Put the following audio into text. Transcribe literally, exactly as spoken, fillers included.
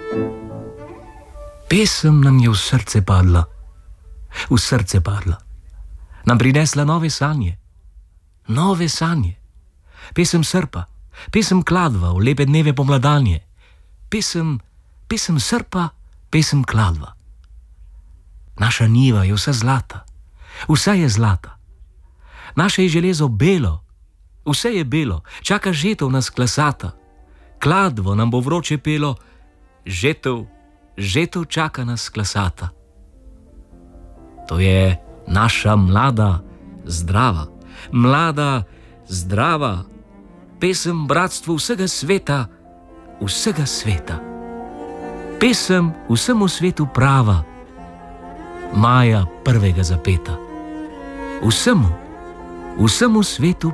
Pesem nam je v srce padla, v srce padla, nam prinesla nove sanje, nove sanje. Pesem srpa, pesem kladva v lepe dneve pomladanje, pesem, pesem srpa, pesem kladva. Naša njiva je vsa zlata, vsa je zlata. Naše je železo belo, vse je belo, čaka žetev nas klasata. Kladvo nam bo vroče pelo, žetev, žetev čaka nas klasata. To je naša mlada, zdrava, mlada, zdrava, pesem bratstvu vsega sveta, vsega sveta. Pesem vsemu svetu prava, maja prvega zapeta. Vsemu, vsemu svetu